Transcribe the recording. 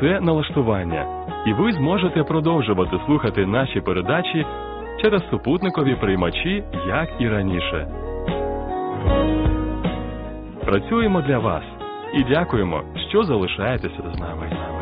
це налаштування, і ви зможете продовжувати слухати наші передачі через супутникові приймачі, як і раніше. Працюємо для вас і дякуємо, що залишаєтеся з нами.